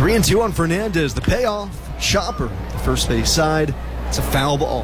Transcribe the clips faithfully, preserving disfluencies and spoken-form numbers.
Three and two on Fernandez. The payoff. Chopper, the first base side. It's a foul ball.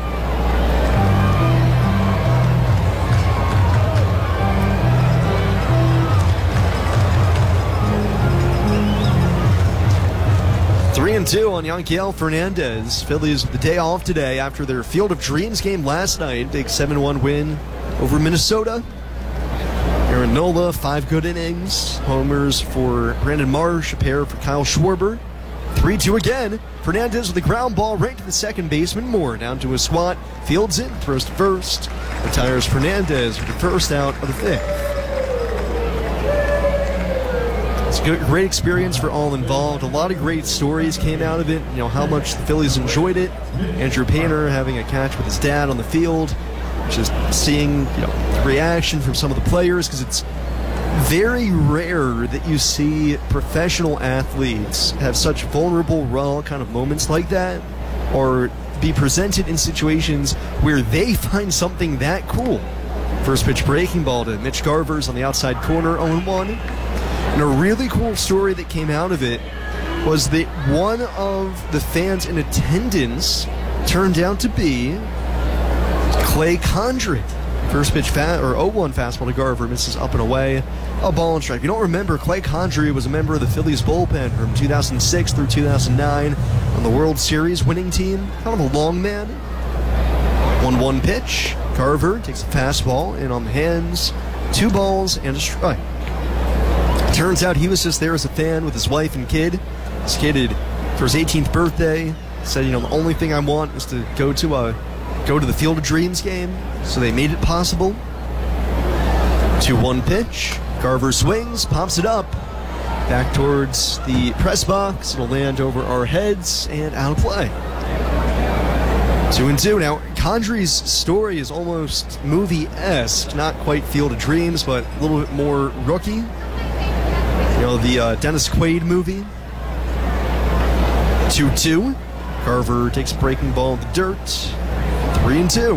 Three and two on Yanquiel Fernandez. Phillies with the day off today after their Field of Dreams game last night. Big seven one win over Minnesota. Aaron Nola, five good innings. Homers for Brandon Marsh, a pair for Kyle Schwarber. three two again. Fernandez with a ground ball right to the second baseman. Moore down to a swat. Fields it, throws to first. Retires Fernandez with the first out of the fifth. It's a good, great experience for all involved. A lot of great stories came out of it. You know, how much the Phillies enjoyed it. Andrew Painter having a catch with his dad on the field. Just seeing, you know, the reaction from some of the players, because it's very rare that you see professional athletes have such vulnerable, raw kind of moments like that, or be presented in situations where they find something that cool. First pitch breaking ball to Mitch Garvers on the outside corner, oh one. And a really cool story that came out of it was that one of the fans in attendance turned out to be Clay Condrey. First pitch fa- or oh one fastball to Garver, misses up and away. A ball and strike. If you don't remember, Clay Condrey was a member of the Phillies bullpen from two thousand six through two thousand nine on the World Series winning team. Kind of a long man. one one pitch. Garver takes a fastball in on the hands. Two balls and a strike. Turns out he was just there as a fan with his wife and kid. His kid had, for his eighteenth birthday, said, you know, the only thing I want is to go to a go to the Field of Dreams game, so they made it possible. two one pitch. Garver swings, pops it up, back towards the press box. It'll land over our heads and out of play. Two and two. Now, Condrey's story is almost movie-esque, not quite Field of Dreams, but a little bit more rookie. You know, the uh, Dennis Quaid movie. two two. Garver takes a breaking ball in the dirt. Three and two.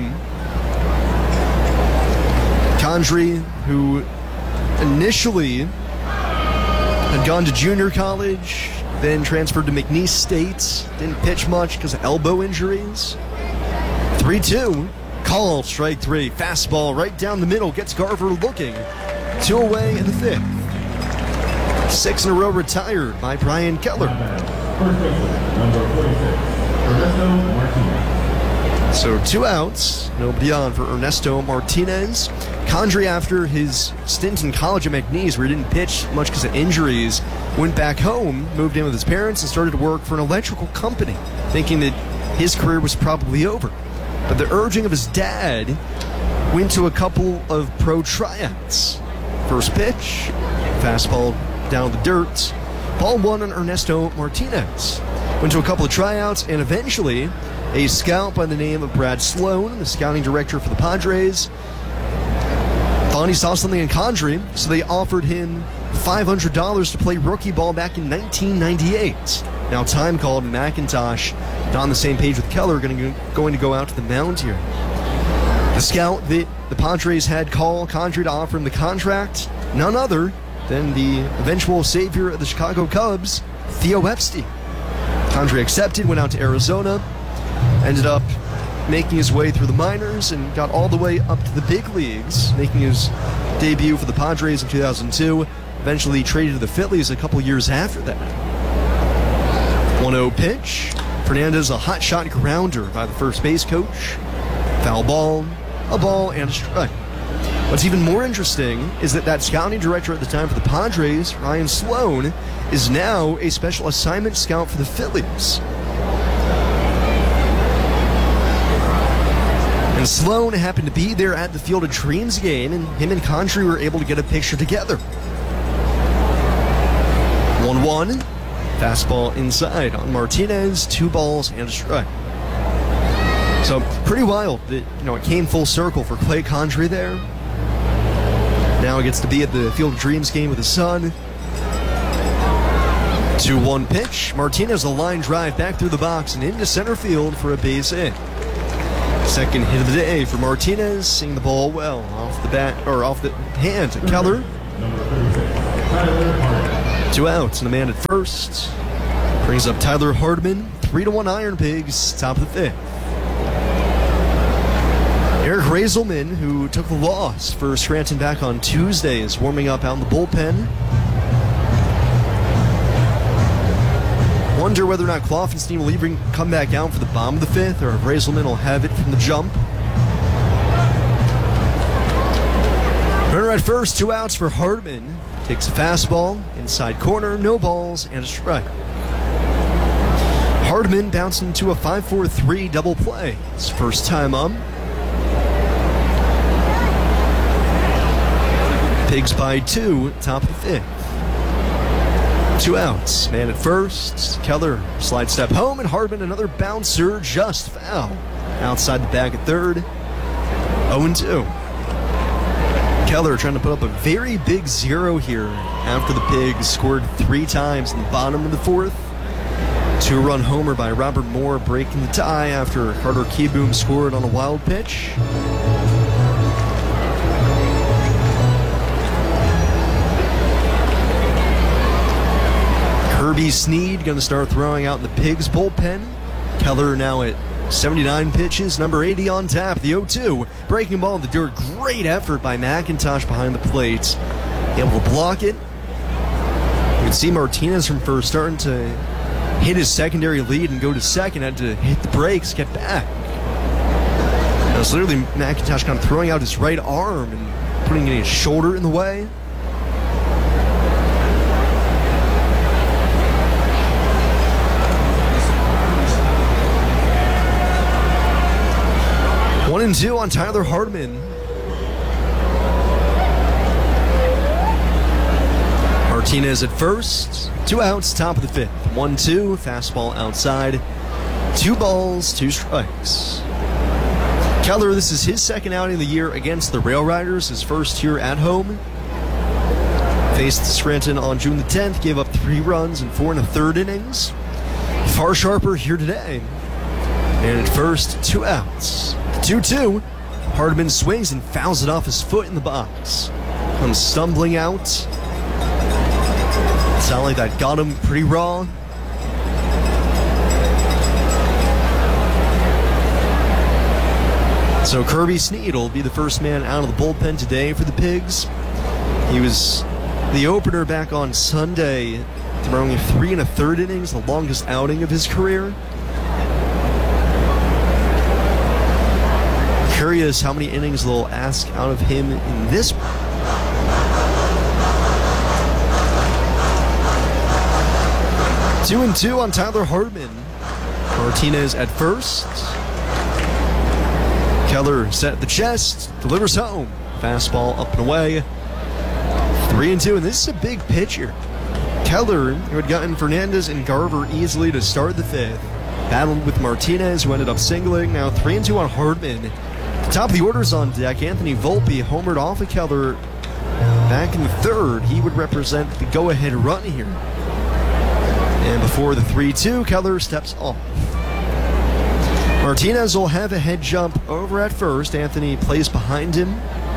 Condrey, who initially had gone to junior college, then transferred to McNeese State, didn't pitch much because of elbow injuries. three two. Call, strike three. Fastball right down the middle, gets Garver looking. Two away in the fifth. Six in a row retired by Brian Keller. Number forty-six, Ernesto Martinez. So two outs, nobody on for Ernesto Martinez. Condrey, after his stint in college at McNeese, where he didn't pitch much because of injuries, went back home, moved in with his parents, and started to work for an electrical company, thinking that his career was probably over. But the urging of his dad went to a couple of pro tryouts. First pitch, fastball down the dirt. Ball one on Ernesto Martinez. Went to a couple of tryouts, and eventually a scout by the name of Brad Sloan, the scouting director for the Padres, thought he saw something in Condrey, so they offered him five hundred dollars to play rookie ball back in nineteen ninety-eight. Now time called, and McIntosh, not on the same page with Keller, going to, going to go out to the mound here. The scout that the Padres had call Condrey to offer him the contract, none other than the eventual savior of the Chicago Cubs, Theo Epstein. Condrey accepted, went out to Arizona, ended up making his way through the minors and got all the way up to the big leagues, making his debut for the Padres in two thousand two, eventually traded to the Phillies a couple years after that. one oh pitch. Fernandez, a hot shot grounder by the first base coach. Foul ball, a ball, and a strike. What's even more interesting is that that scouting director at the time for the Padres, Ryan Sloan, is now a special assignment scout for the Phillies. And Sloan happened to be there at the Field of Dreams game, and him and Condrey were able to get a picture together. one one. Fastball inside on Martinez, two balls and a strike. So pretty wild that, you know, it came full circle for Clay Condrey there. Now he gets to be at the Field of Dreams game with his son. two one pitch. Martinez, a line drive back through the box and into center field for a base hit. Second hit of the day for Martinez, seeing the ball well off the bat or off the hand to Keller. Two outs and a man at first. Brings up Tyler Hardman, three to one Iron Pigs, top of the fifth. Eric Raiselman, who took the loss for Scranton back on Tuesday, is warming up out in the bullpen. Wonder whether or not Kloffenstein will even come back out for the bottom of the fifth, or if Raiselman will have it from the jump. Runner at first, two outs for Hardman. Takes a fastball, inside corner, no balls, and a strike. Hardman bounced into a five four three double play. His first time up. Pigs by two, top of the fifth. Two outs. Man at first. Keller slide step home, and Hardman another bouncer, just foul. Outside the bag at third. oh and two. Keller trying to put up a very big zero here after the Pigs scored three times in the bottom of the fourth. Two-run homer by Robert Moore breaking the tie after Carter Kieboom scored on a wild pitch. Kirby Sneed going to start throwing out in the Pigs bullpen. Keller now at seventy-nine pitches, number eighty on tap, the oh two. Breaking ball in the dirt, great effort by McIntosh behind the plate. Able to block it. You can see Martinez from first starting to hit his secondary lead and go to second, had to hit the brakes, get back. It was literally McIntosh kind of throwing out his right arm and putting his shoulder in the way. One and two on Tyler Hardman. Martinez at first. Two outs, top of the fifth. One two, fastball outside. Two balls, two strikes. Keller, this is his second outing of the year against the Rail Riders, his first here at home. Faced Scranton on June the tenth, gave up three runs in four and a third innings. Far sharper here today. And at first, two outs. two two. Hardman swings and fouls it off his foot in the box. Comes stumbling out. Sound like that got him pretty raw. So Kirby Sneed will be the first man out of the bullpen today for the Pigs. He was the opener back on Sunday, throwing three and a third innings, the longest outing of his career. Curious how many innings they'll ask out of him in this one. Two and two on Tyler Hardman. Martinez at first. Keller set at the chest, delivers home. Fastball up and away. Three and two, and this is a big pitch here. Keller, who had gotten Fernandez and Garver easily to start the fifth, battled with Martinez, who ended up singling. Now three and two on Hardman. Top of the order's on deck. Anthony Volpe homered off of Keller back in the third. He would represent the go-ahead run here. And before the three two, Keller steps off. Martinez will have a head jump over at first. Anthony plays behind him.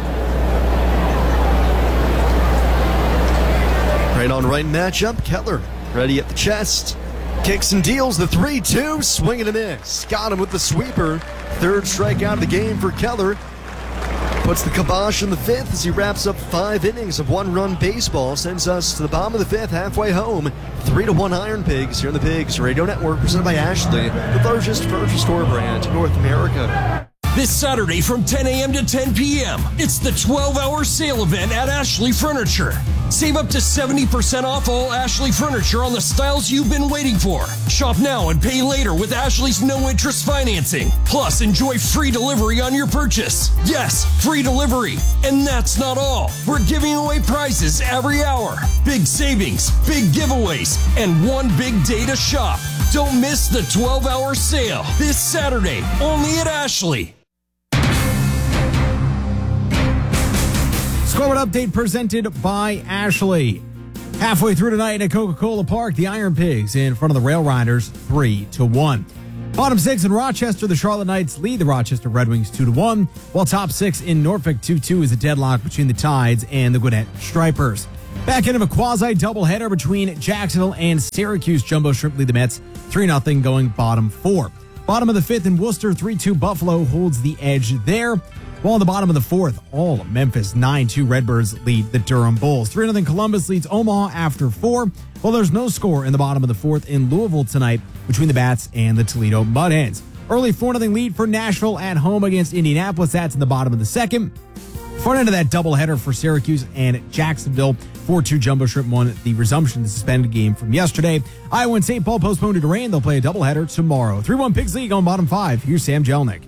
Right on right matchup. Keller ready at the chest. Kicks and deals the three two. Swing and a miss. Got him with the sweeper. Third strikeout of the game for Keller. Puts the kibosh in the fifth as he wraps up five innings of one-run baseball. Sends us to the bottom of the fifth, halfway home. Three to one Iron Pigs here on the Pigs Radio Network, presented by Ashley, the largest furniture store brand in North America. This Saturday from ten a.m. to ten p.m., it's the twelve-hour sale event at Ashley Furniture. Save up to seventy percent off all Ashley Furniture on the styles you've been waiting for. Shop now and pay later with Ashley's no-interest financing. Plus, enjoy free delivery on your purchase. Yes, free delivery. And that's not all. We're giving away prizes every hour. Big savings, big giveaways, and one big day to shop. Don't miss the twelve-hour sale this Saturday, only at Ashley. Scoreboard update presented by Ashley. Halfway through tonight at Coca-Cola Park, the Iron Pigs in front of the Rail Riders three to one. Bottom six in Rochester, the Charlotte Knights lead the Rochester Red Wings two to one, while top six in Norfolk two two is a deadlock between the Tides and the Gwinnett Stripers. Back end of a quasi-doubleheader between Jacksonville and Syracuse. Jumbo Shrimp lead the Mets three nothing going bottom four. Bottom of the fifth in Worcester, three two Buffalo holds the edge there. While in the bottom of the fourth, all Memphis nine two Redbirds lead the Durham Bulls. three nothing Columbus leads Omaha after four. Well, there's no score in the bottom of the fourth in Louisville tonight between the Bats and the Toledo Mud Hens. Early four nothing lead for Nashville at home against Indianapolis. That's in the bottom of the second. Front end of that doubleheader for Syracuse and Jacksonville. four two Jumbo Shrimp won the resumption of the suspended game from yesterday. Iowa and Saint Paul postponed due to rain. They'll play a doubleheader tomorrow. three one Pigs League on bottom five. Here's Sam Jelnick.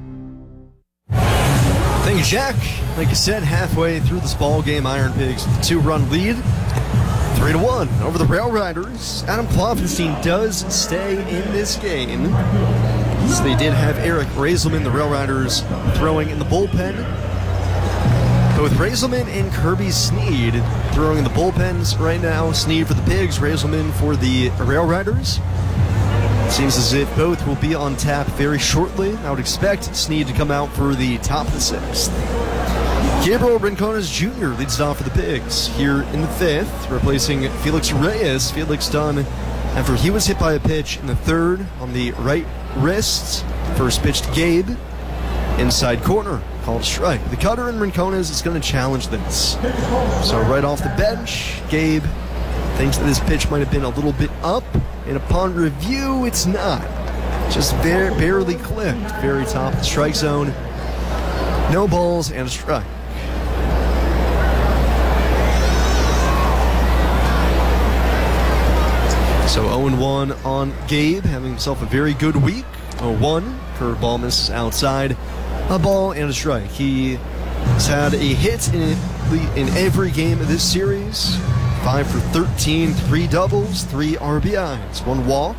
Thank you, Jack. Like you said, halfway through this ball game, Iron Pigs with a two-run lead. three to one over the Rail Riders. Adam Kloffenstein does stay in this game. So they did have Eric Raiselman, the Rail Riders, throwing in the bullpen. But with Raiselman and Kirby Sneed throwing in the bullpens right now, Sneed for the Pigs, Raiselman for the Rail Riders. Seems as if both will be on tap very shortly. I would expect Sneed to come out for the top of the sixth. Gabriel Rincones Junior leads it off for the Pigs here in the fifth, replacing Felix Reyes. Felix done after he was hit by a pitch in the third on the right wrist. First pitch to Gabe, inside corner, called strike. The cutter in Rincones is going to challenge this. So right off the bench, Gabe thinks that this pitch might have been a little bit up, and upon review, it's not. Just bare, barely clipped, very top of the strike zone. No balls and a strike. So oh and one on Gabe, having himself a very good week. oh one, curveball misses outside. A ball and a strike. He has had a hit in, in every game of this series. five for thirteen, three doubles, three R B Is, one walk.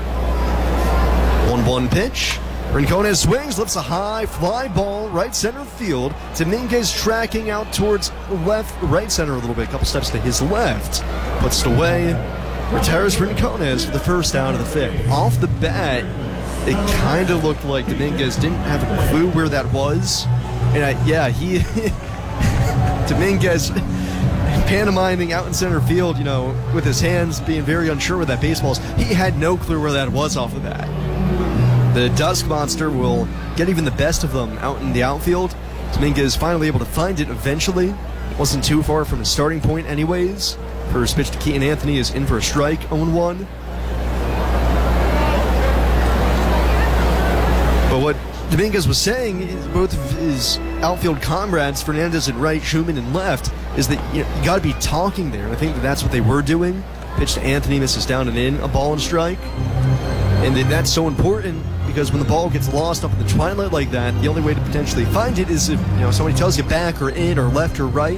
one one pitch. Rincones swings, lifts a high fly ball, right center field. Dominguez tracking out towards left, right center a little bit, a couple steps to his left. Puts it away. Retires Rincones for the first out of the fifth. Off the bat, it kind of looked like Dominguez didn't have a clue where that was. And I, yeah, he, Dominguez pantomiming out in center field, you know, with his hands being very unsure where that baseball is. He had no clue where that was off of that. The Dusk Monster will get even the best of them out in the outfield. Dominguez finally able to find it eventually. Wasn't too far from his starting point anyways. First pitch to Keaton Anthony is in for a strike, oh and one. But what Dominguez was saying, is both of his outfield comrades, Fernandez in right, Schumann in left, is that you know, you got to be talking there. And I think that that's what they were doing. Pitch to Anthony, misses down and in, a ball and strike. And then that's so important because when the ball gets lost up in the twilight like that, the only way to potentially find it is if you know somebody tells you back or in or left or right.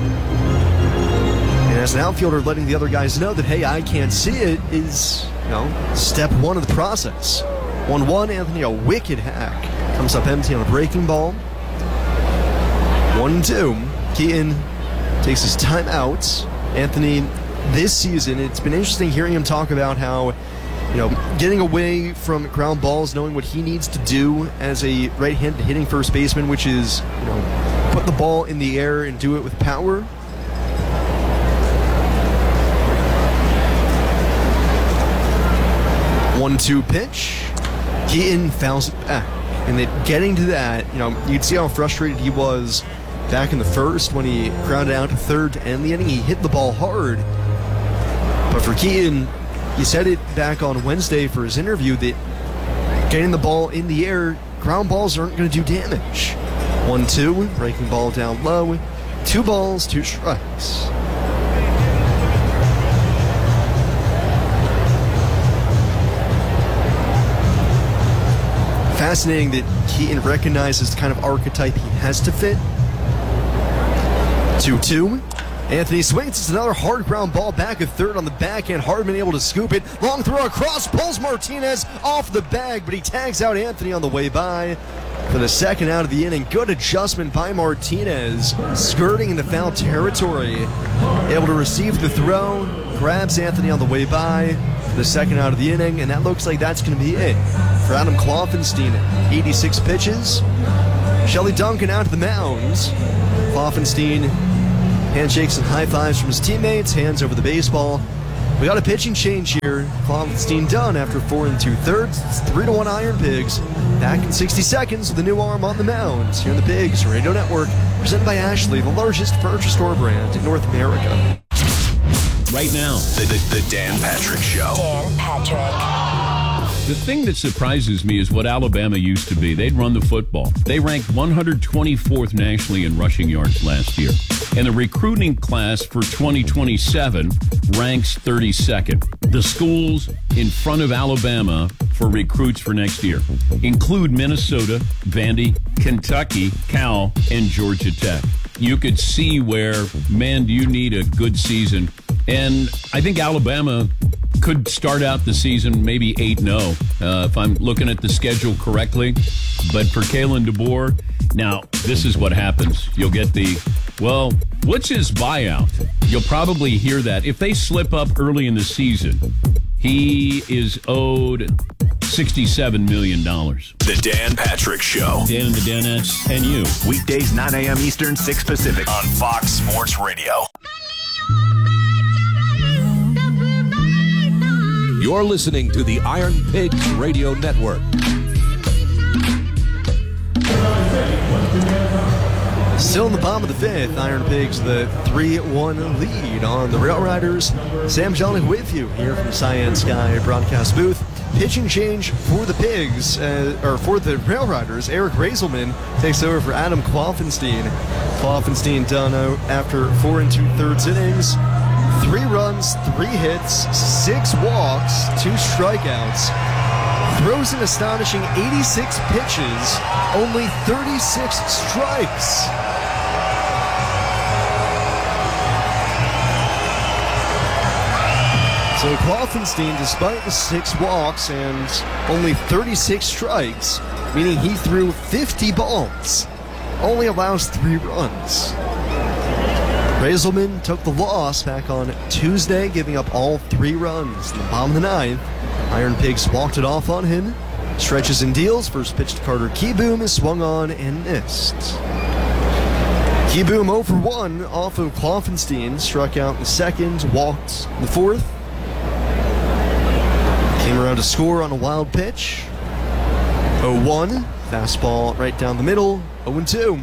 And as an outfielder, letting the other guys know that, hey, I can't see it is, you know, step one of the process. one one, Anthony, a wicked hack. Comes up empty on a breaking ball. one two, Keaton takes his time out. Anthony, this season, it's been interesting hearing him talk about how, you know, getting away from ground balls, knowing what he needs to do as a right-handed hitting first baseman, which is, you know, put the ball in the air and do it with power. one two pitch. Keaton fouls it back. And then getting to that, you know, you'd see how frustrated he was back in the first when he grounded out to third to end the inning. He hit the ball hard. But for Keaton, he said it back on Wednesday for his interview that getting the ball in the air, ground balls aren't going to do damage. one two, breaking ball down low. Two balls, two strikes. Fascinating that Keaton recognizes the kind of archetype he has to fit. two two. Anthony swings. It's another hard ground ball back at third on the backhand. Hardman able to scoop it. Long throw across. Pulls Martinez off the bag, but he tags out Anthony on the way by for the second out of the inning. Good adjustment by Martinez. Skirting into foul territory. Able to receive the throw. Grabs Anthony on the way by for the second out of the inning, and that looks like that's going to be it for Adam Kloffenstein. eighty-six pitches. Shelley Duncan out to the mound. Kloffenstein Handshakes and high fives from his teammates, hands over the baseball. We got a pitching change here. Klopfenstein done after four and two thirds. It's three to one Iron Pigs. Back in sixty seconds with a new arm on the mound. Here in the Pigs Radio Network, presented by Ashley, the largest furniture store brand in North America. Right now, the, the, the Dan Patrick Show. Dan Patrick. The thing that surprises me is what Alabama used to be. They'd run the football. They ranked one hundred twenty-fourth nationally in rushing yards last year. And the recruiting class for twenty twenty-seven ranks thirty-second. The schools in front of Alabama for recruits for next year include Minnesota, Vandy, Kentucky, Cal, and Georgia Tech. You could see where, man, do you need a good season. And I think Alabama could start out the season maybe eight and oh, uh, if I'm looking at the schedule correctly. But for Kalen DeBoer, now, this is what happens. You'll get the, well, what's his buyout? You'll probably hear that. If they slip up early in the season, he is owed sixty-seven million dollars. The Dan Patrick Show. Dan and the Danettes and you. Weekdays, nine a.m. Eastern, six Pacific. On Fox Sports Radio. You're listening to the Iron Pigs Radio Network. Still in the bottom of the fifth, Iron Pigs the three one lead on the Rail Riders. Sam Jolly with you here from Cyan Sky broadcast booth. Pitching change for the Pigs, uh, or for the Rail Riders. Eric Raiselman takes over for Adam Klopfenstein. Klopfenstein done out after four and two thirds innings. Three runs, three hits, six walks, two strikeouts. Throws an astonishing eighty-six pitches, only thirty-six strikes. So Klopfenstein, despite the six walks and only thirty-six strikes, meaning he threw fifty balls, only allows three runs. Raiselman took the loss back on Tuesday, giving up all three runs in the bottom of the ninth. Iron Pigs walked it off on him. Stretches and deals. First pitch to Carter Kieboom is swung on and missed. Kieboom oh for one off of Klopfenstein. Struck out in the second, walked in the fourth. Came around to score on a wild pitch. oh one. Fastball right down the middle. oh and two.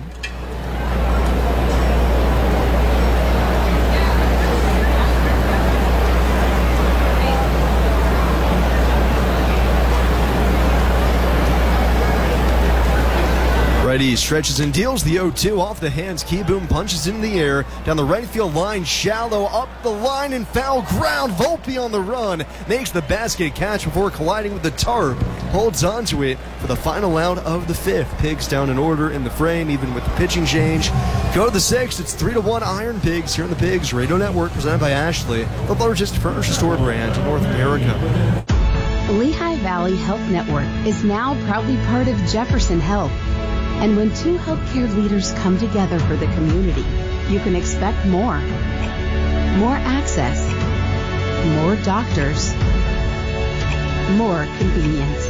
Righty stretches and deals the oh two off the hands. Kieboom punches in the air down the right field line, shallow up the line and foul ground. Volpe on the run makes the basket catch before colliding with the tarp. Holds on to it for the final out of the fifth. Pigs down in order in the frame, even with the pitching change. Go to the sixth. It's three to one Iron Pigs here on the Pigs Radio Network, presented by Ashley, the largest furniture store brand in North America. Lehigh Valley Health Network is now proudly part of Jefferson Health. And when two healthcare leaders come together for the community, you can expect more. More access, more doctors, more convenience.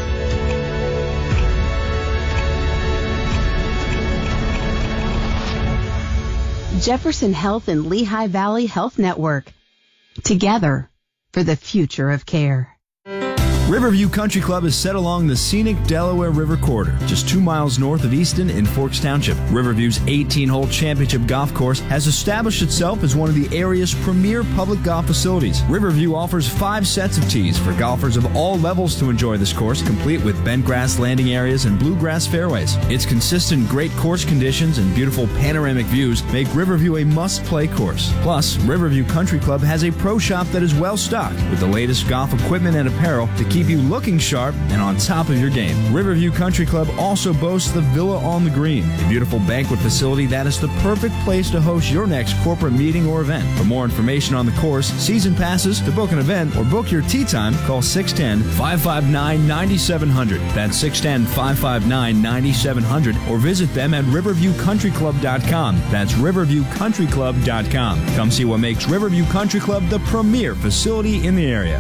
Jefferson Health and Lehigh Valley Health Network. Together for the future of care. Riverview Country Club is set along the scenic Delaware River corridor, just two miles north of Easton in Forks Township. Riverview's eighteen-hole championship golf course has established itself as one of the area's premier public golf facilities. Riverview offers five sets of tees for golfers of all levels to enjoy this course, complete with bent grass landing areas and bluegrass fairways. Its consistent great course conditions and beautiful panoramic views make Riverview a must-play course. Plus, Riverview Country Club has a pro shop that is well-stocked with the latest golf equipment and apparel to keep keep you looking sharp and on top of your game. Riverview Country Club also boasts the Villa on the Green, a beautiful banquet facility that is the perfect place to host your next corporate meeting or event. For more information on the course, season passes, to book an event, or book your tee time, call six one zero, five five nine, nine seven zero zero. That's six one zero, five five nine, nine seven zero zero, or visit them at riverview country club dot com. That's riverview country club dot com. Come see what makes Riverview Country Club the premier facility in the area.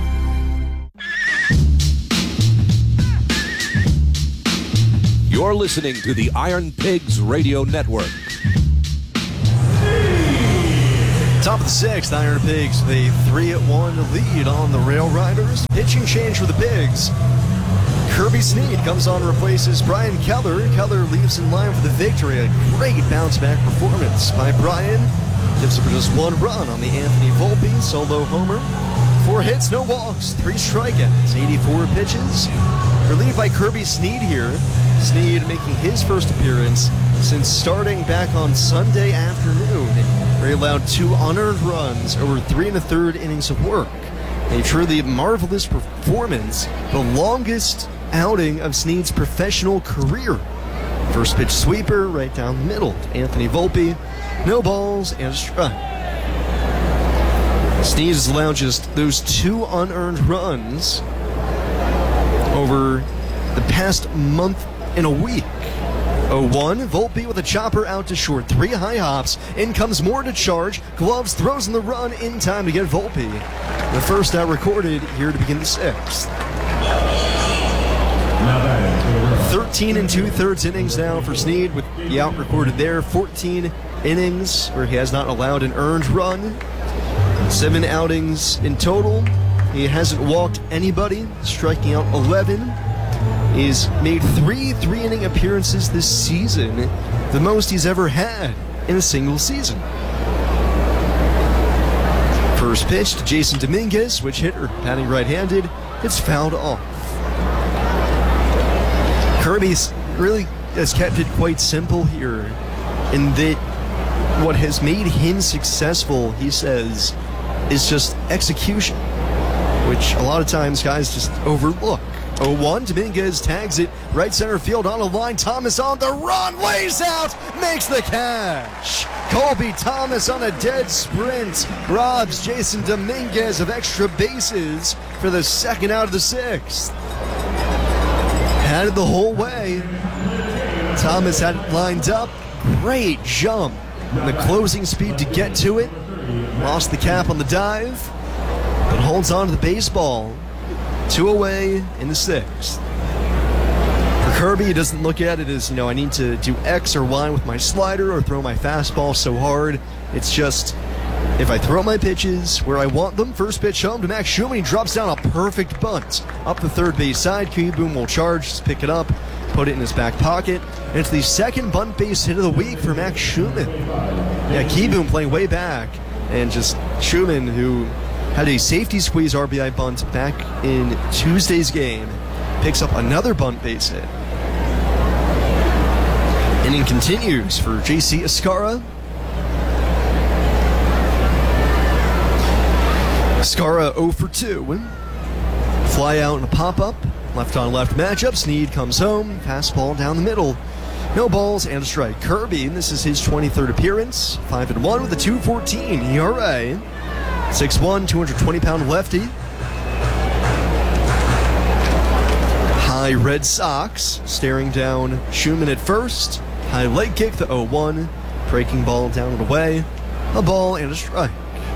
You're listening to the Iron Pigs Radio Network. Top of the sixth, Iron Pigs with a three one lead on the Rail Riders. Pitching change for the Pigs. Kirby Snead comes on and replaces Brian Keller. Keller leaves in line for the victory. A great bounce-back performance by Brian. Gives up for just one run on the Anthony Volpe solo homer. Four hits, no walks, three strikeouts, eighty-four pitches. Relieved by Kirby Snead here. Snead making his first appearance since starting back on Sunday afternoon, where he allowed two unearned runs over three and a third innings of work. A truly marvelous performance, the longest outing of Snead's professional career. First pitch sweeper right down the middle to Anthony Volpe. No balls and a strike. Snead has allowed just those two unearned runs over the past month and a week. oh one, Volpe with a chopper out to short. Three high hops. In comes Moore to charge. Gloves throws in the run in time to get Volpe. The first out recorded here to begin the sixth. thirteen and two-thirds innings now for Snead with the out recorded there. fourteen innings where he has not allowed an earned run. Seven outings in total. He hasn't walked anybody, striking out eleven. He's made three three-inning appearances this season, the most he's ever had in a single season. First pitch to Jason Dominguez, switch hitter, batting right-handed. It's fouled off. Kirby's really has kept it quite simple here, in that what has made him successful, he says, is just execution, which a lot of times guys just overlook. oh one, Dominguez tags it right center field on a line. Thomas on the run, lays out, makes the catch. Colby Thomas on a dead sprint robs Jason Dominguez of extra bases for the second out of the sixth. Had it the whole way. Thomas had it lined up. Great jump. And the closing speed to get to it. Lost the cap on the dive, but holds on to the baseball. Two away in the sixth. For Kirby, he doesn't look at it as, you know, I need to do X or Y with my slider or throw my fastball so hard. It's just, if I throw my pitches where I want them, first pitch home to Max Schumann. He drops down a perfect bunt. Up the third base side, Kieboom will charge, just pick it up, put it in his back pocket. And it's the second bunt base hit of the week for Max Schumann. Yeah, Kieboom playing way back. And just Schumann, who had a safety squeeze R B I bunt back in Tuesday's game, picks up another bunt base hit. Inning continues for J C Escarra. Escarra oh for two. Fly out and a pop-up. Left on left matchup. Snead comes home. Fastball down the middle. No balls and a strike. Kirby, and this is his twenty-third appearance. five and one with a two fourteen E R A. six one, two hundred twenty pound lefty. High Red Sox staring down Schumann at first. High leg kick, the oh one. Breaking ball down and away. A ball and a strike.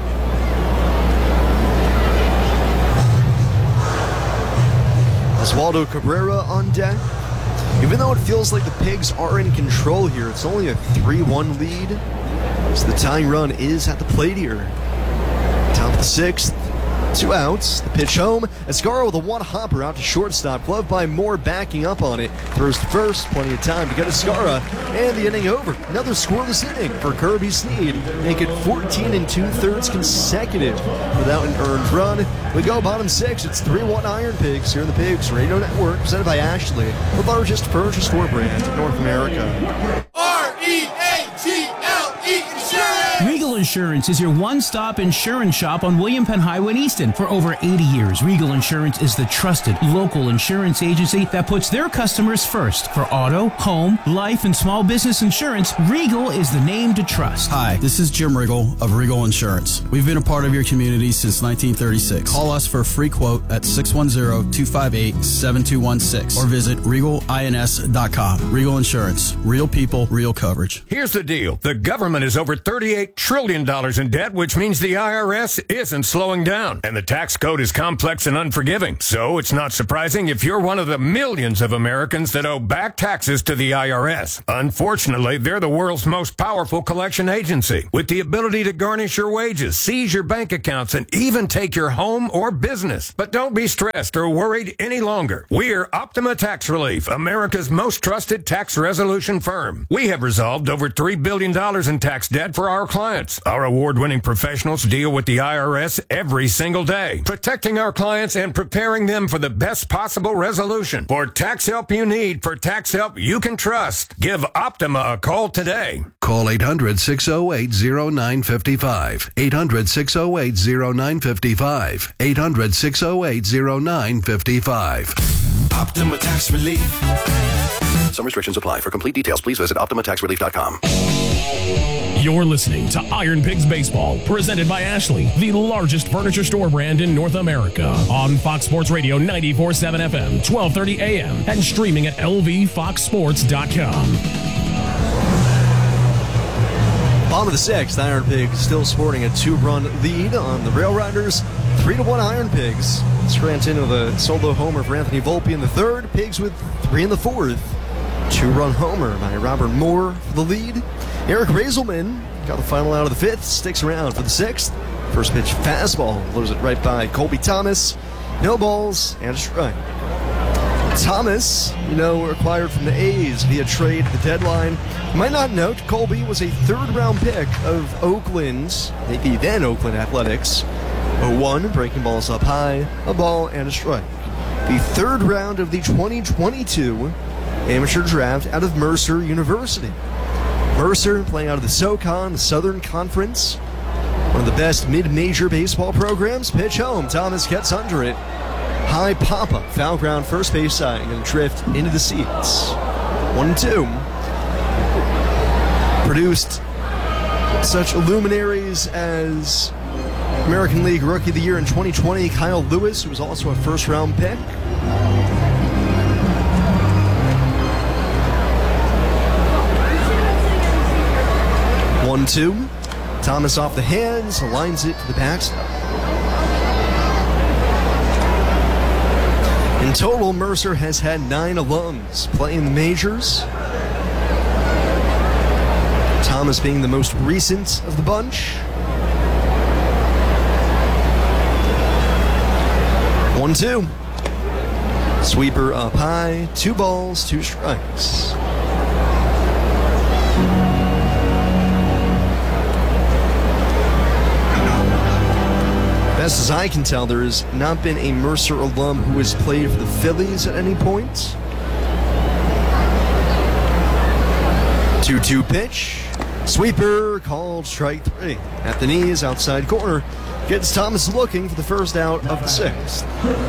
Oswaldo Cabrera on deck. Even though it feels like the Pigs are in control here, it's only a three one lead. So the tying run is at the plate here. Top of the sixth, two outs. The pitch home. Escarra with a one-hopper out to shortstop. Glove by Moore backing up on it. Throws to first. Plenty of time to get Escarra. And the inning over. Another scoreless inning for Kirby Snead. Make it fourteen and two-thirds consecutive without an earned run. We go bottom six. It's three one Iron Pigs here in the Pigs Radio Network, presented by Ashley, the largest furniture store brand in North America. R E A G L E Insurance! Regal Insurance is your one-stop insurance shop on William Penn Highway in Easton. For over eighty years, Regal Insurance is the trusted local insurance agency that puts their customers first. For auto, home, life, and small business insurance, Regal is the name to trust. Hi, this is Jim Regal of Regal Insurance. We've been a part of your community since nineteen thirty-six. Call us for a free quote at six one zero, two five eight, seven two one six or visit regal ins dot com. Regal Insurance. Real people, real coverage. Here's the deal. The government is over thirty-eight trillion billion dollars in debt, which means the I R S isn't slowing down. And the tax code is complex and unforgiving. So it's not surprising if you're one of the millions of Americans that owe back taxes to the I R S. Unfortunately, they're the world's most powerful collection agency, with the ability to garnish your wages, seize your bank accounts, and even take your home or business. But don't be stressed or worried any longer. We're Optima Tax Relief, America's most trusted tax resolution firm. We have resolved over three billion dollars in tax debt for our clients. Our award-winning professionals deal with the I R S every single day, protecting our clients and preparing them for the best possible resolution. For tax help you need, for tax help you can trust, give Optima a call today. Call eight hundred, six oh eight, oh nine five five. eight hundred, six oh eight, oh nine five five. eight hundred, six oh eight, oh nine five five. Optima Tax Relief. Some restrictions apply. For complete details, please visit optima tax relief dot com. You're listening to Iron Pigs Baseball, presented by Ashley, the largest furniture store brand in North America. On Fox Sports Radio ninety-four point seven F M, twelve thirty A M, and streaming at L V fox sports dot com. Bottom of the sixth, Iron Pigs still sporting a two-run lead on the Rail Riders. Three to one Iron Pigs. Scranton with a solo homer for Anthony Volpe in the third. Pigs with three in the fourth. Two-run homer by Robert Moore for the lead. Eric Raiselman got the final out of the fifth. Sticks around for the sixth. First pitch fastball. Blows it right by Colby Thomas. No balls and a strike. Thomas, you know, acquired from the A's via trade at the deadline. You might not note, Colby was a third-round pick of Oakland's, maybe then Oakland Athletics. oh one, breaking balls up high, a ball and a strike. The third round of the twenty twenty-two amateur draft out of Mercer University. Mercer playing out of the SoCon, the Southern Conference. One of the best mid-major baseball programs. Pitch home, Thomas gets under it. High pop-up, foul ground, first base side, and drift into the seats. One and two. Produced such luminaries as American League Rookie of the Year in twenty twenty, Kyle Lewis, who was also a first-round pick. One two. Thomas off the hands, lines it to the backstop. In total, Mercer has had nine alums play in the majors. Thomas being the most recent of the bunch. One two. Sweeper up high, two balls, two strikes. Best as I can tell, there has not been a Mercer alum who has played for the Phillies at any point. two two pitch. Sweeper called strike three. At the knees, outside corner. Gets Thomas looking for the first out of the sixth.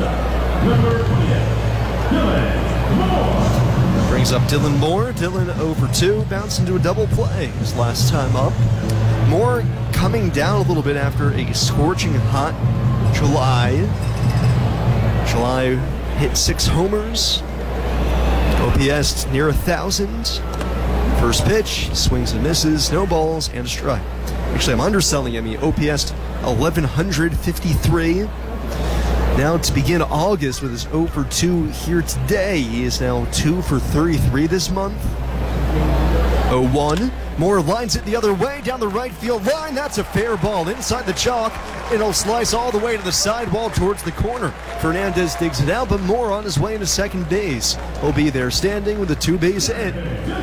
Brings up Dylan Moore. Dylan over two. Bounced into a double play his last time up. Moore coming down a little bit after a scorching hot July. July hit six homers. O P S near a thousand. First pitch, swings and misses, no balls and a strike. Actually, I'm underselling him. He O P S eleven fifty-three. Now to begin August with his oh for two here today. He is now two for thirty-three this month. oh one. Moore lines it the other way down the right field line. That's a fair ball inside the chalk. It'll slice all the way to the sidewall towards the corner. Fernandez digs it out, but Moore on his way into second base. He'll be there standing with a two-base hit.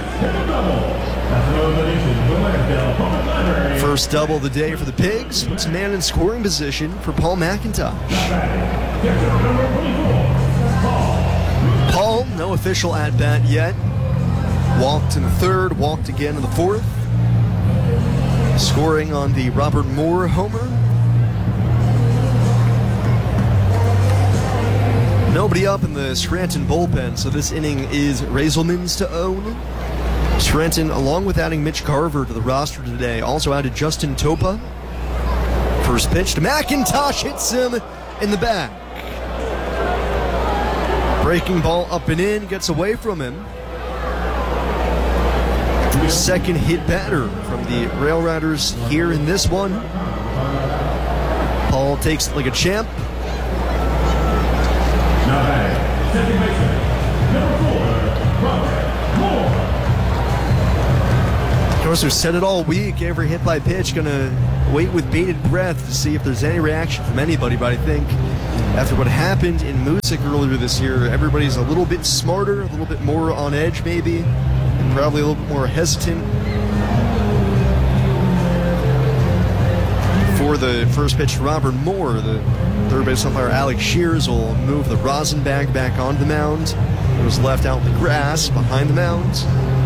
First double of the day for the Pigs. Puts a man in scoring position for Paul McIntosh. Paul, no official at-bat yet. Walked in the third, walked again in the fourth. Scoring on the Robert Moore homer. Nobody up in the Scranton bullpen, so this inning is Raiselman's to own. Scranton, along with adding Mitch Garver to the roster today, also added Justin Topa. First pitch to McIntosh, hits him in the back. Breaking ball up and in, gets away from him. Second hit batter from the Rail Riders here in this one. Paul takes it like a champ. Now batting, second baseman, number four, Robert Moore. Of course, we've said it all week. Every hit by pitch, gonna wait with bated breath to see if there's any reaction from anybody. But I think after what happened in Moosic earlier this year, everybody's a little bit smarter, a little bit more on edge, maybe, and probably a little bit more hesitant. For the first pitch to Robert Moore, the third base umpire Alex Shears will move the rosin bag back onto the mound. It was left out in the grass behind the mound.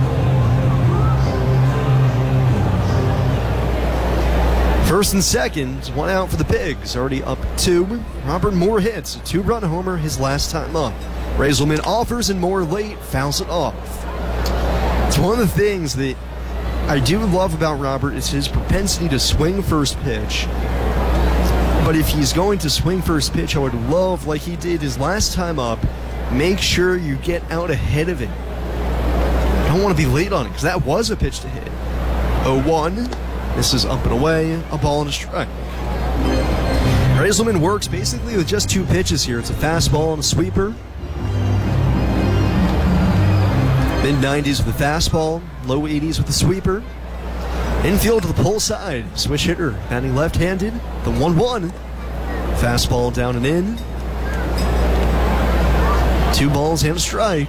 First and second, one out for the Pigs, already up two. Robert Moore hits a two-run homer his last time up. Raiselman offers and Moore late fouls it off. It's one of the things that I do love about Robert is his propensity to swing first pitch. But if he's going to swing first pitch, I would love, like he did his last time up, make sure you get out ahead of it. I don't want to be late on it, because that was a pitch to hit. oh one. This is up and away, a ball and a strike. Raiselman works basically with just two pitches here. It's a fastball and a sweeper. mid nineties with the fastball, low eighties with the sweeper. Infield to the pull side, switch hitter, batting left-handed, the one one. Fastball down and in. Two balls and a strike.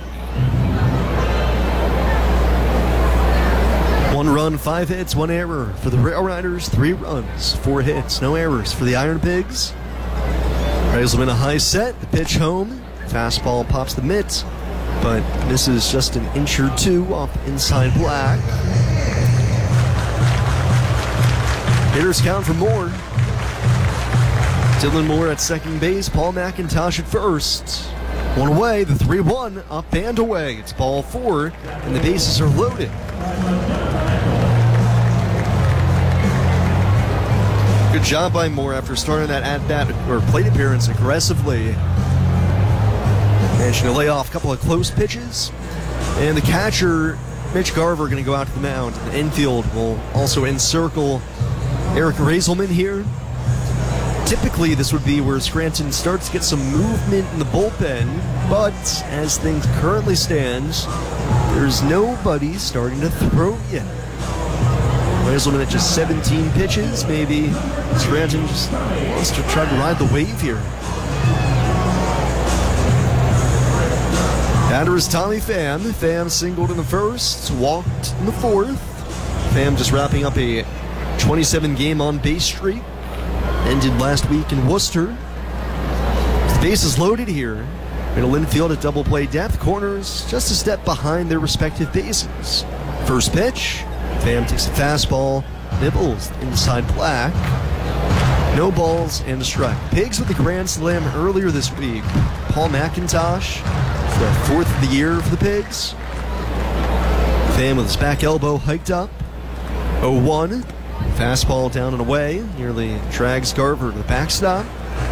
One run, five hits, one error for the Rail Riders. Three runs, four hits, no errors for the Iron Pigs. Raiselman a high set, the pitch home. Fastball pops the mitt, but misses just an inch or two off inside black. Hitters count for Moore. Dylan Moore at second base, Paul McIntosh at first. One away, the three one, up and away. It's ball four, and the bases are loaded. Good job by Moore after starting that at-bat or plate appearance aggressively. Managing to lay off a couple of close pitches. And the catcher, Mitch Garver, going to go out to the mound. The infield will also encircle Eric Raiselman here. Typically, this would be where Scranton starts to get some movement in the bullpen, but as things currently stand, there's nobody starting to throw yet. Raiselman at just seventeen pitches. Maybe Scranton just wants to try to ride the wave here. Batter is Tommy Pham. Pham singled in the first, walked in the fourth. Pham just wrapping up a twenty-seven game on base streak. Ended last week in Worcester. The base is loaded here. Middle infield at double play depth. Corners just a step behind their respective bases. First pitch. Pham takes a fastball. Nibbles inside black. No balls and a strike. Pigs with the grand slam earlier this week. Paul McIntosh, the fourth of the year for the Pigs. Pham with his back elbow hiked up. oh one. Fastball down and away. Nearly drags Garver to the backstop.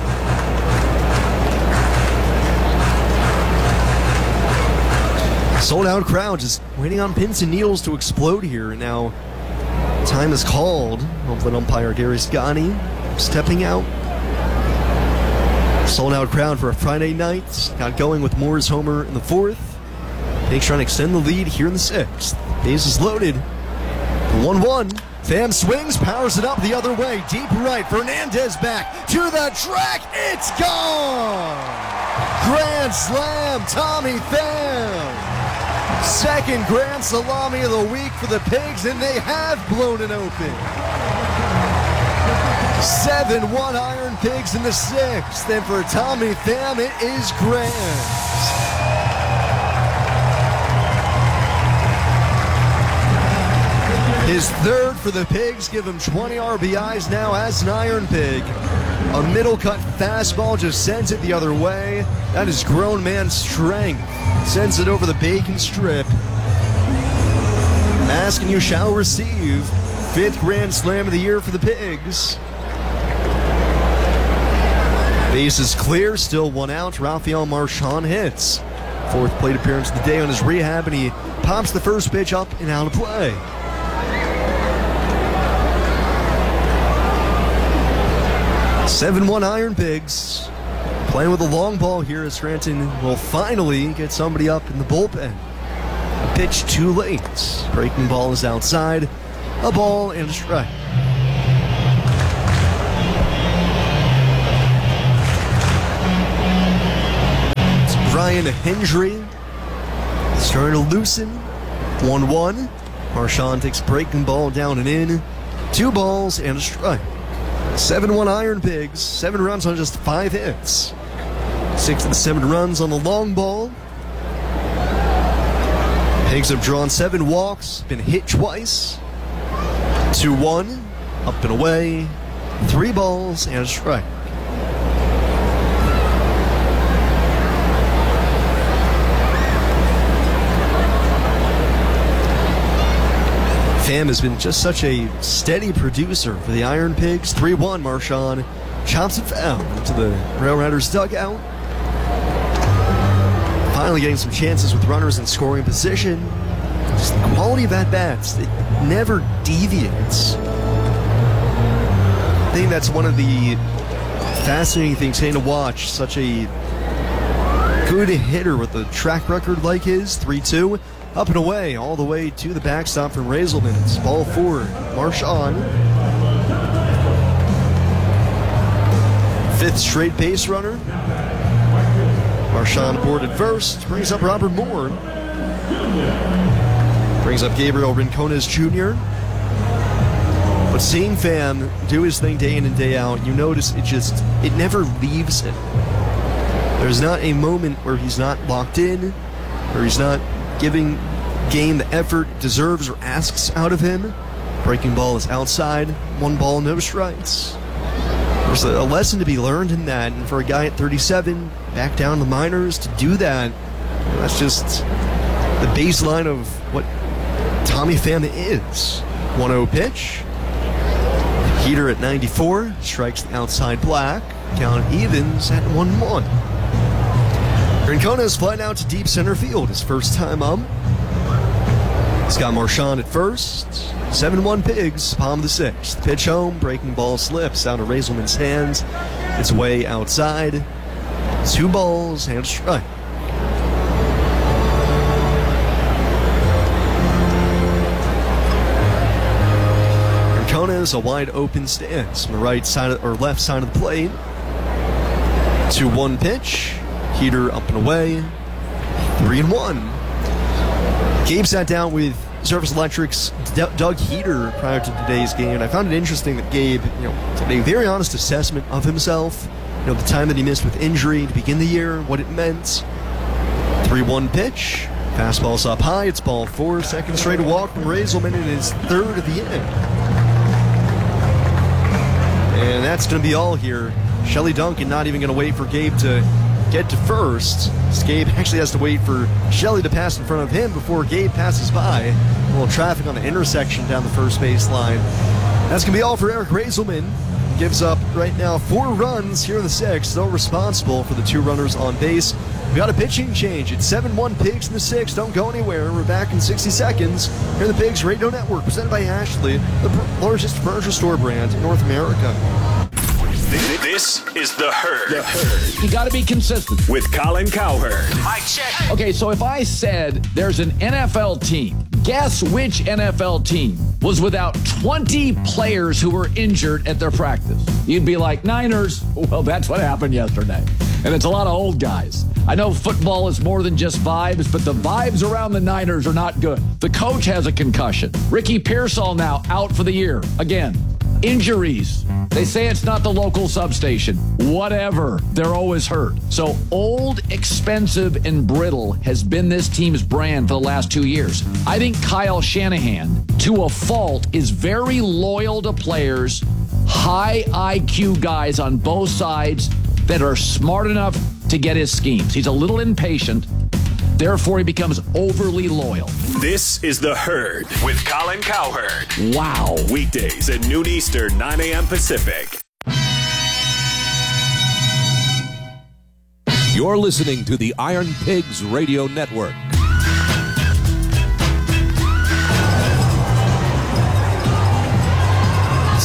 Sold out crowd just waiting on pins and needles to explode here. And now time is called. Oakland umpire Gary Scotty stepping out. Sold out crowd for a Friday night. Got going with Moore's homer in the fourth. Pigs trying to extend the lead here in the sixth. Base is loaded. one one. Pham swings, powers it up the other way. Deep right. Fernandez back to the track. It's gone. Grand slam, Tommy Pham. Second grand salami of the week for the Pigs, and they have blown it open. seven one Iron Pigs in the sixth. And for Tommy Pham, it is grand. His third for the Pigs, give him twenty R B Is now as an Iron Pig. A middle cut fastball just sends it the other way. That is grown man strength. Sends it over the bacon strip. Ask and you shall receive. Fifth grand slam of the year for the Pigs. Base is clear, still one out. Rafael Marchand hits. Fourth plate appearance of the day on his rehab, and he pops the first pitch up and out of play. seven one Iron Pigs. Playing with a long ball here as Scranton will finally get somebody up in the bullpen. A pitch too late. Breaking ball is outside. A ball and a strike. It's Brian Hendry starting to loosen. one one. Marchand takes breaking ball down and in. Two balls and a strike. seven one Iron Pigs. Seven runs on just five hits. Six of the seven runs on the long ball. Pigs have drawn seven walks, been hit twice. two one, up and away. Three balls and a strike. Pham has been just such a steady producer for the Iron Pigs. three one, Marchand chops it foul into the Rail Riders dugout. Finally getting some chances with runners in scoring position. Just the quality of at-bats, it never deviates. I think that's one of the fascinating things to watch. Such a good hitter with a track record like his. three two. Up and away, all the way to the backstop from Raiselman. It's ball four, Marchand. Fifth straight base runner. Marchand aboard at first, brings up Robert Moore. Brings up Gabriel Rincones Junior But seeing Pham do his thing day in and day out, you notice it just, it never leaves him. There's not a moment where he's not locked in, where he's not giving game the effort it deserves or asks out of him. Breaking ball is outside, one ball, no strikes. There's a lesson to be learned in that, and for a guy at thirty-seven, back down the minors, to do that, that's just the baseline of what Tommy Pham is. one oh pitch. Heater at ninety-four, strikes the outside black. Count evens at one one. Rincones flying out to deep center field, his first time up. He's got Marchand at first. seven one Pigs, palm of the sixth. Pitch home, breaking ball slips out of Raiselman's hands. It's way outside. Two balls and a strike. Rincones, a wide open stance from the right side of, or left side of the plate. two one pitch. Heater up and away. three and one. Gabe sat down with Service Electric's D- Doug Heater prior to today's game, and I found it interesting that Gabe, you know, did a very honest assessment of himself. You know, the time that he missed with injury to begin the year, what it meant. three one pitch. Fastball's up high. It's ball four. Second straight walk from Raiselman in his third of the inning. And that's going to be all here. Shelly Duncan not even going to wait for Gabe to get to first. Gabe actually has to wait for Shelly to pass in front of him before Gabe passes by. A little traffic on the intersection down the first base line. That's going to be all for Eric Raiselman. Gives up right now four runs here in the sixth, still responsible for the two runners on base. We got a pitching change. It's seven one Pigs in the sixth. Don't go anywhere. We're back in sixty seconds. Here in the Pigs Radio Network, presented by Ashley, the largest furniture store brand in North America. This is The Herd. The Herd. You got to be consistent. With Colin Cowherd. Mic check. Okay, so if I said there's an N F L team, guess which N F L team was without twenty players who were injured at their practice? You'd be like, Niners. Well, that's what happened yesterday. And it's a lot of old guys. I know football is more than just vibes, but the vibes around the Niners are not good. The coach has a concussion. Ricky Pearsall now out for the year. Again, injuries. They say it's not the local substation. Whatever. They're always hurt. So old, expensive, and brittle has been this team's brand for the last two years. I think Kyle Shanahan, to a fault, is very loyal to players, high I Q guys on both sides that are smart enough to get his schemes. He's a little impatient. Therefore, he becomes overly loyal. This is The Herd with Colin Cowherd. Wow. Weekdays at noon Eastern, nine a.m. Pacific. You're listening to the Iron Pigs Radio Network.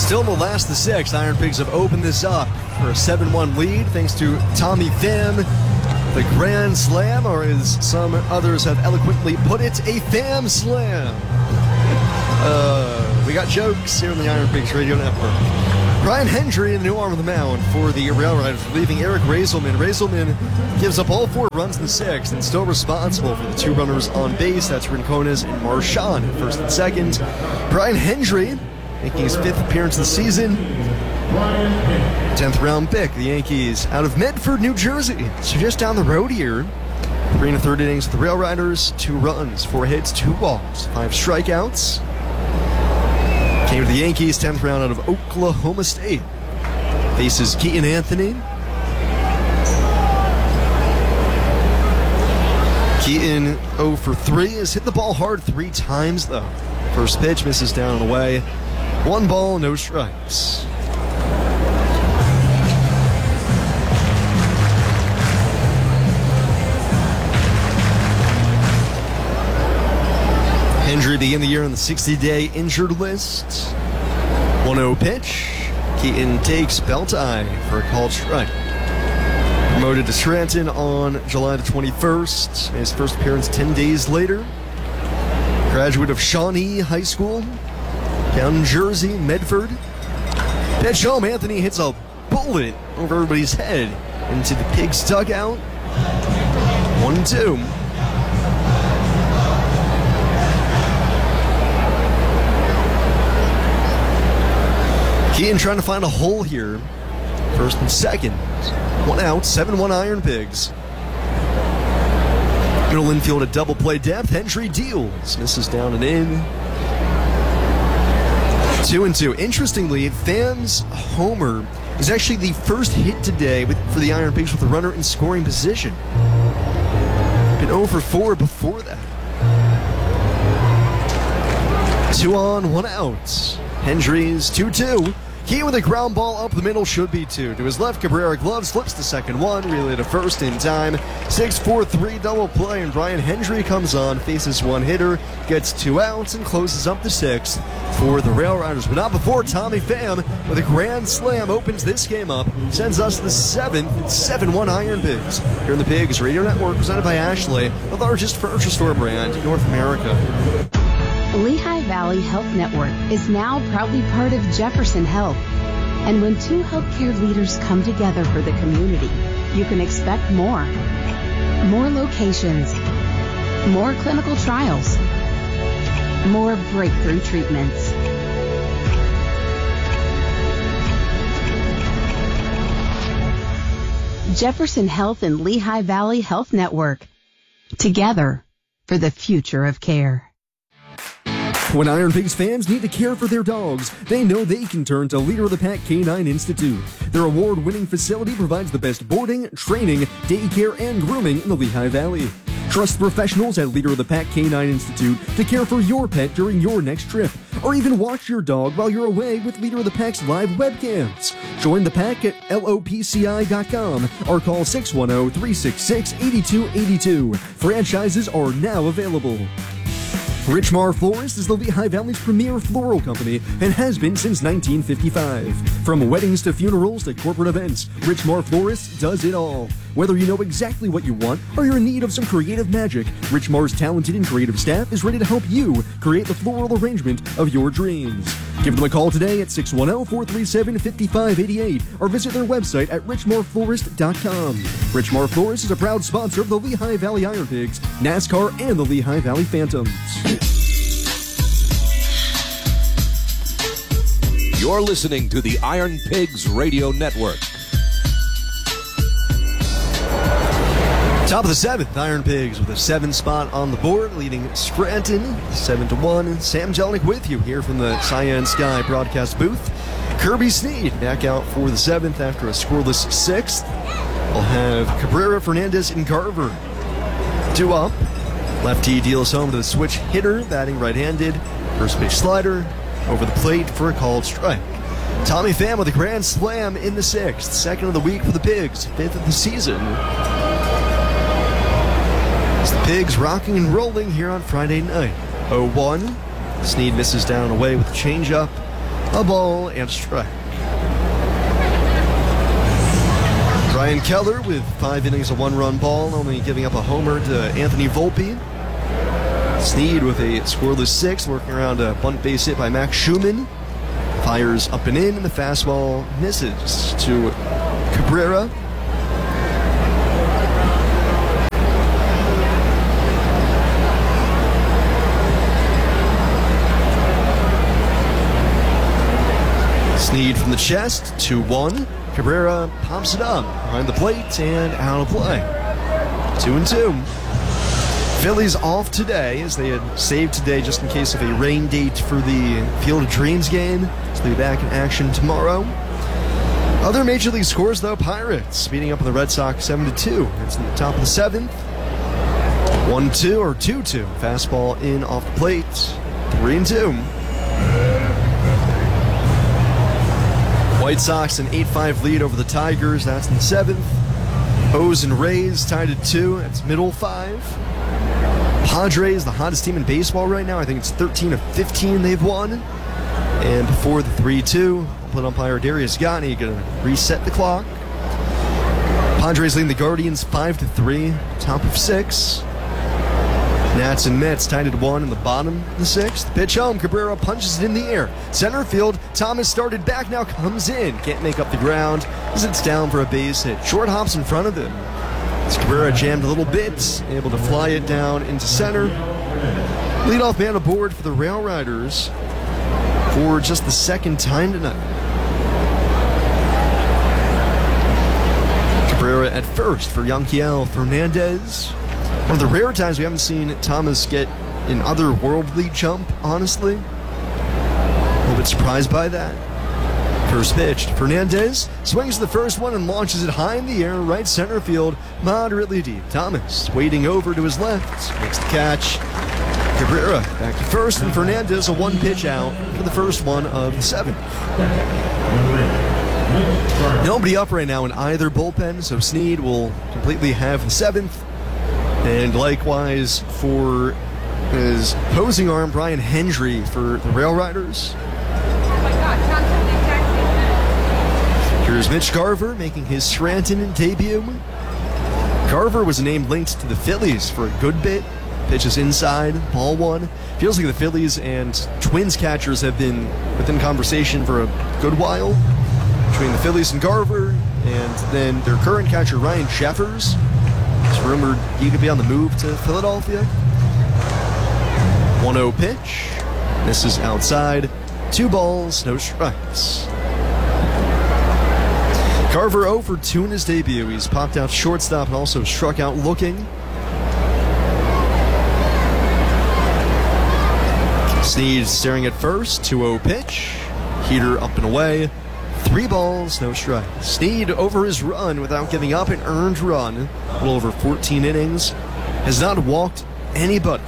Still in the last of the sixth, Iron Pigs have opened this up for a seven one lead thanks to Tommy Pham, the grand slam, or as some others have eloquently put it, a Pham slam. Uh, we got jokes here on the Iron Pigs Radio Network. Brian Hendry in the new arm of the mound for the Rail Riders, relieving Eric Raiselman. Raiselman gives up all four runs in the sixth and still responsible for the two runners on base. That's Rincones and Marchand at first and second. Brian Hendry making his fifth appearance of the season. tenth round pick, the Yankees out of Medford, New Jersey. So just down the road here. Three and a third innings with the Rail Riders. Two runs, four hits, two walks, five strikeouts. Came to the Yankees, tenth round out of Oklahoma State. Faces Keaton Anthony. Keaton oh for three, has hit the ball hard three times though. First pitch misses down and away. One ball, no strikes. Hendry begin the year on the sixty-day injured list. one oh pitch. Keaton takes belt eye for a called strike. Promoted to Scranton on July the twenty-first. His first appearance ten days later. Graduate of Shawnee High School, down in Jersey, Medford. Pitch home, Anthony hits a bullet over everybody's head into the Pigs' dugout. one two. Keaton trying to find a hole here. First and second. One out, seven one Iron Pigs. Middle infield at double play depth. Hendry deals. Misses down and in. Two and two. Interestingly, Pham's homer is actually the first hit today with, for the Iron Pigs with a runner in scoring position. Been oh for four before that. Two on, one out. Hendry's two two. Keaton with a ground ball up the middle, should be two. To his left, Cabrera glove slips the second one, relay to first in time. six four three double play, and Brian Hendry comes on, faces one hitter, gets two outs, and closes up the sixth for the Rail Riders. But not before Tommy Pham with a grand slam opens this game up, sends us the seventh, seven one Iron Pigs. Here in the Pigs Radio Network, presented by Ashley, the largest furniture store brand in North America. Lehigh Valley Health Network is now proudly part of Jefferson Health. And when two healthcare leaders come together for the community, you can expect more. More locations, more clinical trials, more breakthrough treatments. Jefferson Health and Lehigh Valley Health Network. Together for the future of care. When Iron Pigs fans need to care for their dogs, they know they can turn to Leader of the Pack Canine Institute. Their award-winning facility provides the best boarding, training, daycare, and grooming in the Lehigh Valley. Trust professionals at Leader of the Pack Canine Institute to care for your pet during your next trip, or even watch your dog while you're away with Leader of the Pack's live webcams. Join the pack at L O P C I dot com or call six one zero, three six six, eight two eight two. Franchises are now available. Richmar Florist is the Lehigh Valley's premier floral company and has been since nineteen fifty-five. From weddings to funerals to corporate events, Richmar Florist does it all. Whether you know exactly what you want or you're in need of some creative magic, Richmar's talented and creative staff is ready to help you create the floral arrangement of your dreams. Give them a call today at six one zero, four three seven, five five eight eight or visit their website at richmar florist dot com. Richmar Florist is a proud sponsor of the Lehigh Valley Iron Pigs, NASCAR, and the Lehigh Valley Phantoms. You're listening to the Iron Pigs Radio Network. Top of the seventh, Iron Pigs with a seven spot on the board, leading Scranton seven to one. Sam Jelinek with you here from the Cyan Sky broadcast booth. Kirby Sneed back out for the seventh after a scoreless sixth. We'll have Cabrera, Fernandez, and Garver due up. Lefty deals home to the switch hitter, batting right-handed. First pitch slider over the plate for a called strike. Tommy Pham with a grand slam in the sixth. Second of the week for the Pigs, fifth of the season. As the Pigs rocking and rolling here on Friday night. oh one. Sneed misses down and away with a changeup. A ball and a strike. Brian Keller with five innings, a one-run ball, only giving up a homer to Anthony Volpe. Sneed with a scoreless six, working around a bunt base hit by Max Schumann. Fires up and in, and the fastball misses to Cabrera. Sneed from the chest, two one. Cabrera pops it up behind the plate and out of play. Two and two. Phillies off today as they had saved today just in case of a rain date for the Field of Dreams game. So they'll be back in action tomorrow. Other Major League scores though, Pirates beating up on the Red Sox seven to two. It's in the top of the seventh. one two or two two. Fastball in off the plate. three and two. White Sox an eight five lead over the Tigers. That's in the seventh. O's and Rays tied at two. That's middle five. Padres, the hottest team in baseball right now. I think it's thirteen of fifteen they've won. And before the three two, plate umpire Darius Gotney going to reset the clock. Padres leading the Guardians five to three. Top of six. Nats and Mets tied at one in the bottom of the sixth. Pitch home, Cabrera punches it in the air. Center field, Thomas started back, now comes in. Can't make up the ground as it's down for a base hit. Short hops in front of him. As Cabrera jammed a little bit, able to fly it down into center. Leadoff man aboard for the Rail Riders for just the second time tonight. Cabrera at first for Yanquiel Fernandez. One of the rare times we haven't seen Thomas get an otherworldly jump, honestly. A little bit surprised by that. First pitch, Fernandez swings to the first one and launches it high in the air, right center field, moderately deep. Thomas waiting over to his left, makes the catch. Cabrera back to first, and Fernandez a one-pitch out for the first one of the seventh. Nobody up right now in either bullpen, so Sneed will completely have the seventh. And likewise for his opposing arm, Brian Hendry for the Rail Riders. Here's Mitch Garver making his Scranton debut. Garver was a name linked to the Phillies for a good bit. Pitches inside, ball one. Feels like the Phillies and Twins catchers have been within conversation for a good while. Between the Phillies and Garver, and then their current catcher, Ryan Jeffers. It's rumored he could be on the move to Philadelphia. one oh pitch. This is outside. Two balls, no strikes. Garver oh for two in his debut. He's popped out shortstop and also struck out looking. Sneed staring at first. two oh pitch. Heater up and away. Three balls, no strikes. Sneed over his run without giving up an earned run. A little over fourteen innings. Has not walked anybody.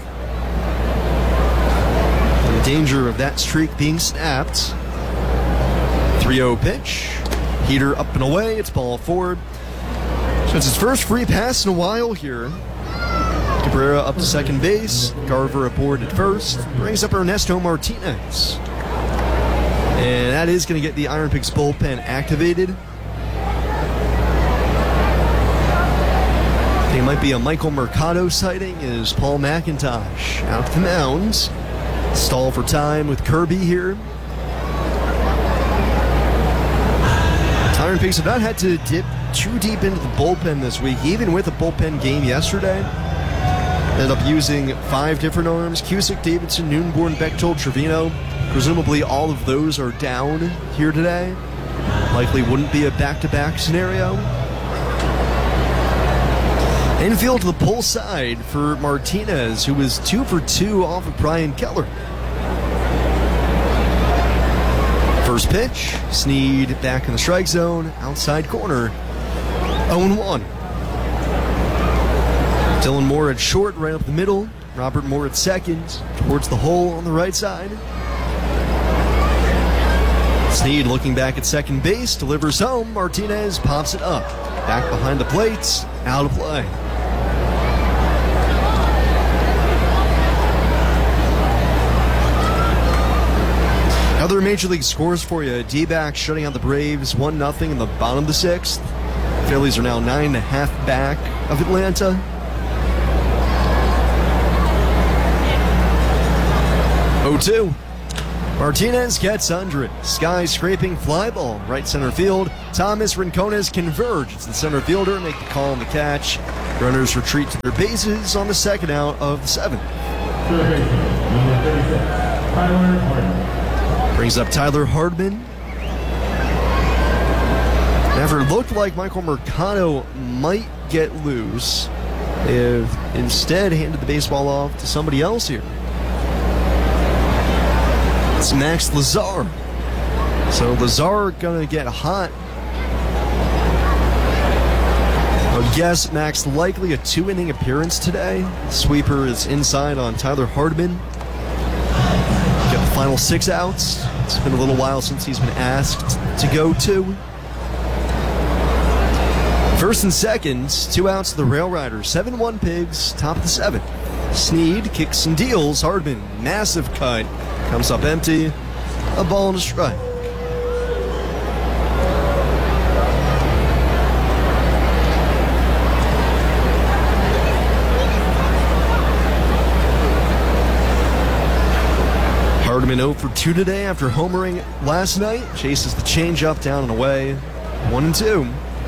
In danger of that streak being snapped. three oh pitch. Heater up and away. It's ball four. So it's his first free pass in a while here. Cabrera up to second base. Garver aboard at first. Brings up Ernesto Martinez. And that is going to get the Iron Pigs bullpen activated. It might be a Michael Mercado sighting as Paul McIntosh out to the mound. Stall for time with Kirby here. Iron Pigs have not had to dip too deep into the bullpen this week, even with a bullpen game yesterday. Ended up using five different arms. Cusick, Davidson, Noonborn, Bechtold, Trevino. Presumably all of those are down here today. Likely wouldn't be a back-to-back scenario. Infield to the pull side for Martinez, who was two for two off of Brian Keller. First pitch, Sneed back in the strike zone, outside corner, oh one. Dylan Moore at short, right up the middle. Robert Moore at second, towards the hole on the right side. Sneed looking back at second base, delivers home. Martinez pops it up. Back behind the plate, out of play. Now Other Major League scores for you. D-backs shutting out the Braves one nothing in the bottom of the sixth. Phillies are now nine and a half back of Atlanta. oh two. Martinez gets under it. Sky-scraping fly ball, right center field. Thomas Rincones converges. The center fielder make the call on the catch. Runners retreat to their bases on the second out of the seventh. Brings up Tyler Hardman. Never looked like Michael Mercado might get loose. They have instead handed the baseball off to somebody else here. It's Max Lazar. So Lazar gonna get hot. I would guess Max likely a two-inning appearance today. Sweeper is inside on Tyler Hardman. Got the final six outs. It's been a little while since he's been asked to go to. First and second, two outs to the Rail Riders. seven one Pigs, top of the seventh. Sneed kicks and deals. Hardman, massive cut. Comes up empty. A ball and a strike. Hardman oh for two today after homering last night. Chases the changeup down and away. One and two.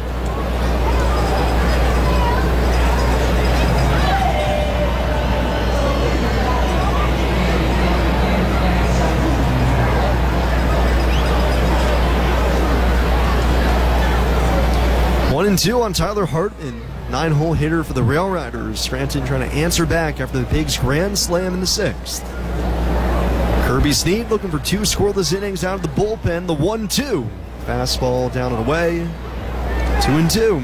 One and two on Tyler Hardman. Nine-hole hitter for the Rail Riders. Scranton trying to answer back after the Pigs' grand slam in the sixth. Kirby Sneed looking for two scoreless innings out of the bullpen. The one two. Fastball down and away. Two and two.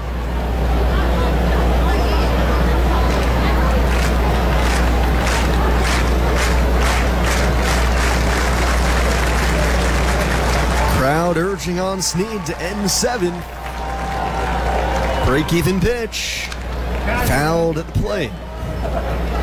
Crowd urging on Sneed to end the seventh. Break-even pitch. Fouled at the plate.